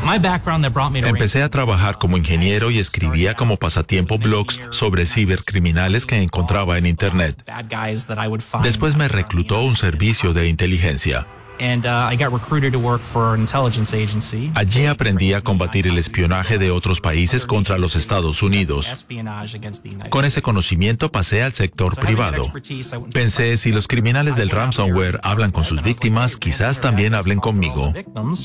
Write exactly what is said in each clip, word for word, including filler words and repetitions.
Empecé a trabajar como ingeniero y escribía como pasatiempo blogs sobre cibercriminales que encontraba en Internet. Después me reclutó un servicio de inteligencia. Allí aprendí a combatir el espionaje de otros países contra los Estados Unidos. Con ese conocimiento pasé al sector privado. Pensé, si los criminales del ransomware hablan con sus víctimas, quizás también hablen conmigo.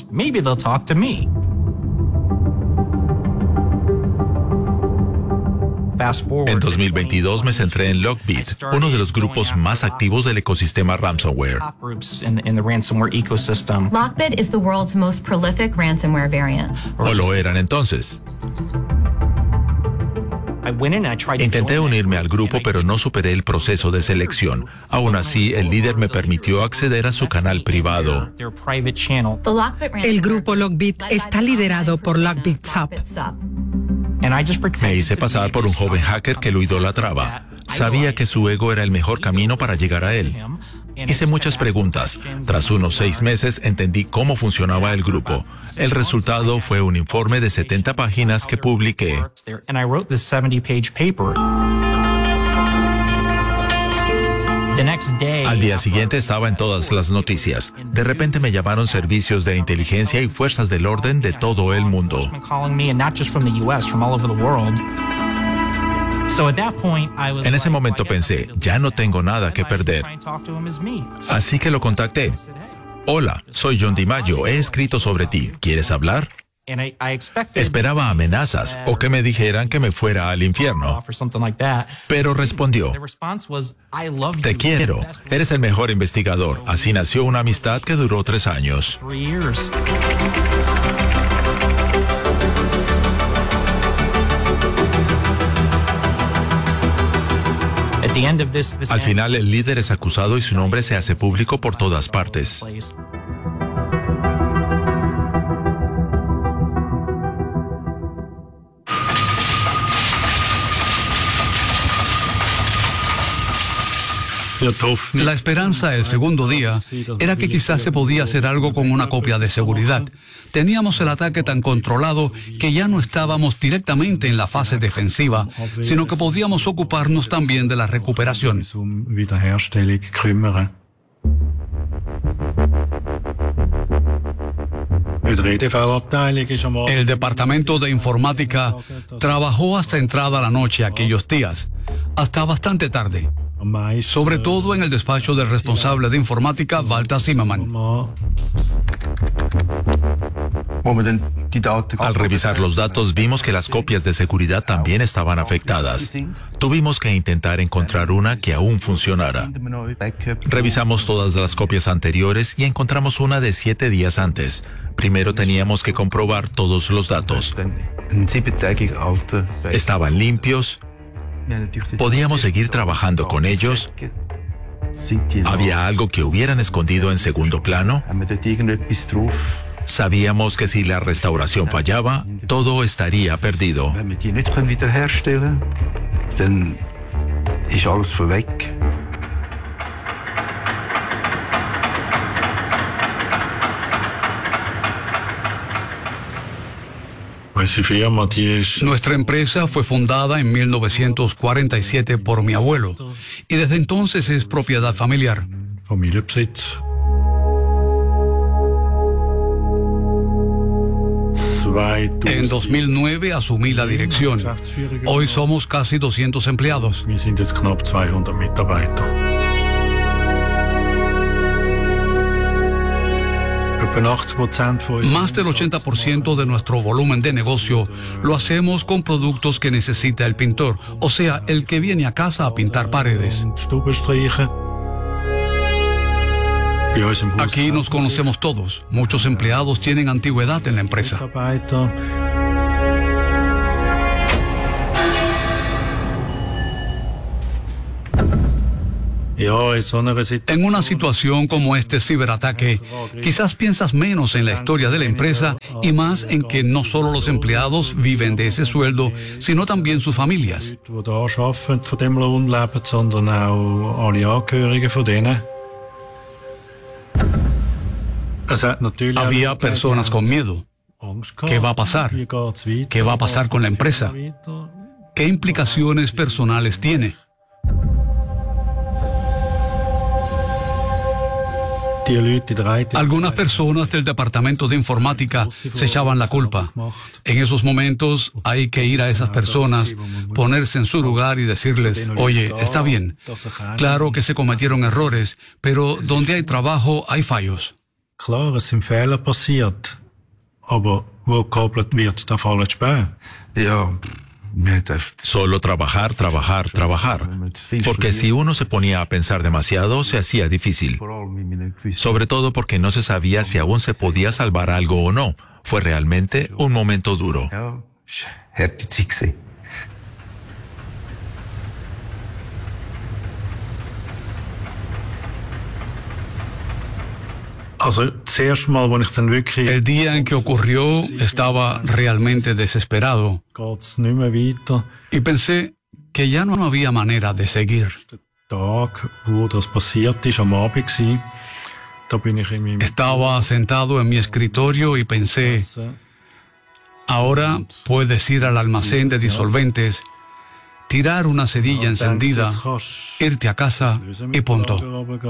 En dos mil veintidós me centré en Lockbit, uno de los grupos más activos del ecosistema ransomware. Lockbit is the world's most prolific ransomware variant. ¿O lo eran entonces? Intenté unirme al grupo, pero no superé el proceso de selección. Aún así, el líder me permitió acceder a su canal privado. El grupo Lockbit está liderado por Lockbit Sub. Me hice pasar por un joven hacker que lo idolatraba. Sabía que su ego era el mejor camino para llegar a él. Hice muchas preguntas. Tras unos seis meses entendí cómo funcionaba el grupo. El resultado fue un informe de setenta páginas que publiqué. Al día siguiente estaba en todas las noticias. De repente me llamaron servicios de inteligencia y fuerzas del orden de todo el mundo. En ese momento pensé, ya no tengo nada que perder. Así que lo contacté. Hola, soy John DiMaggio, he escrito sobre ti. ¿Quieres hablar? Esperaba amenazas o que me dijeran que me fuera al infierno. Pero respondió, te quiero, eres el mejor investigador. Así nació una amistad que duró tres años. Al final, el líder es acusado y su nombre se hace público por todas partes. La esperanza el segundo día era que quizás se podía hacer algo con una copia de seguridad. Teníamos el ataque tan controlado que ya no estábamos directamente en la fase defensiva, sino que podíamos ocuparnos también de la recuperación. El departamento de informática trabajó hasta entrada la noche aquellos días, hasta bastante tarde. Sobre todo en el despacho del responsable de informática, Walter Zimmermann. Al revisar los datos vimos que las copias de seguridad también estaban afectadas. Tuvimos que intentar encontrar una que aún funcionara. Revisamos todas las copias anteriores y encontramos una de siete días antes. Primero teníamos que comprobar todos los datos. Estaban limpios. ¿Podíamos seguir trabajando con ellos? ¿Había algo que hubieran escondido en segundo plano? Sabíamos que si la restauración fallaba, todo estaría perdido. Nuestra empresa fue fundada en mil novecientos cuarenta y siete por mi abuelo y desde entonces es propiedad familiar. En dos mil nueve asumí la dirección. Hoy somos casi doscientos empleados. Más del ochenta por ciento de nuestro volumen de negocio lo hacemos con productos que necesita el pintor, o sea, el que viene a casa a pintar paredes. Aquí nos conocemos todos. Muchos empleados tienen antigüedad en la empresa. En una situación como este ciberataque, quizás piensas menos en la historia de la empresa y más en que no solo los empleados viven de ese sueldo, sino también sus familias. Había personas con miedo. ¿Qué va a pasar? ¿Qué va a pasar con la empresa? ¿Qué implicaciones personales tiene? Algunas personas del departamento de informática se echaban la culpa. En esos momentos hay que ir a esas personas, ponerse en su lugar y decirles, oye, está bien, claro que se cometieron errores, pero donde hay trabajo hay fallos. Klar, es sind Fehler passiert, aber wo gekoppelt wird, da fallen Späne. Ja. Solo trabajar, trabajar, trabajar. Porque si uno se ponía a pensar demasiado, se hacía difícil. Sobre todo porque no se sabía si aún se podía salvar algo o no. Fue realmente un momento duro. El día en que ocurrió estaba realmente desesperado y pensé que ya no había manera de seguir. Estaba sentado en mi escritorio y pensé, ahora puedes ir al almacén de disolventes, tirar una cerilla encendida, irte a casa y punto.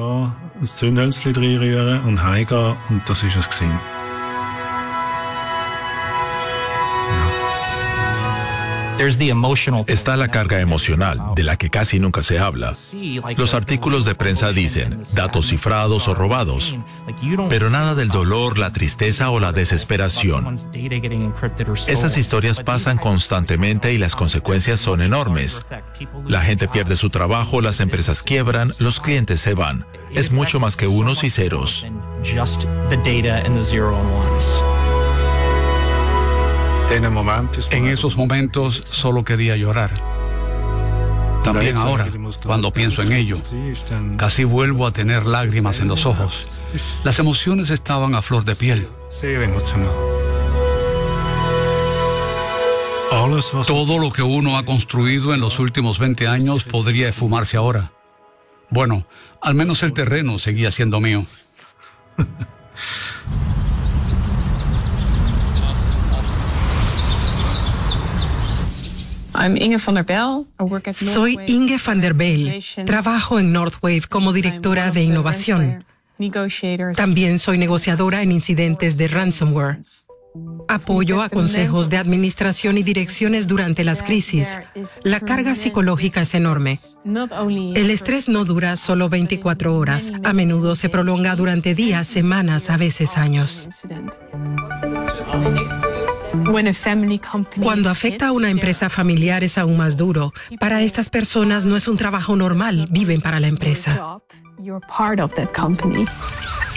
Está la carga emocional, de la que casi nunca se habla. Los artículos de prensa dicen datos cifrados o robados, pero nada del dolor, la tristeza o la desesperación. Estas historias pasan constantemente y las consecuencias son enormes. La gente pierde su trabajo, las empresas quiebran, los clientes se van. Es mucho más que unos y ceros. En esos momentos solo quería llorar. También ahora, cuando pienso en ello, casi vuelvo a tener lágrimas en los ojos. Las emociones estaban a flor de piel. Todo lo que uno ha construido en los últimos veinte años podría esfumarse ahora. Bueno, al menos el terreno seguía siendo mío. Soy Inge van der Bijl. Trabajo en Northwave como directora de innovación. También soy negociadora en incidentes de ransomware. Apoyo a consejos de administración y direcciones durante las crisis. La carga psicológica es enorme. El estrés no dura solo veinticuatro horas. A menudo se prolonga durante días, semanas, a veces años. Cuando afecta a una empresa familiar es aún más duro. Para estas personas no es un trabajo normal, viven para la empresa.